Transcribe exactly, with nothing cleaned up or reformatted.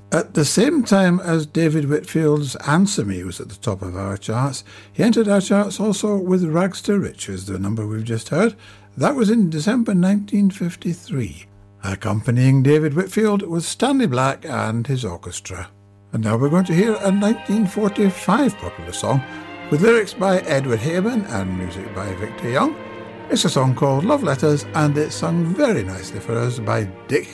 At the same time as David Whitfield's Answer Me was at the top of our charts, he entered our charts also with Rags to Riches, the number we've just heard. That was in December nineteen fifty-three. Accompanying David Whitfield was Stanley Black and his orchestra. And now we're going to hear a nineteen forty-five popular song with lyrics by Edward Hayman and music by Victor Young. It's a song called Love Letters, and it's sung very nicely for us by Dick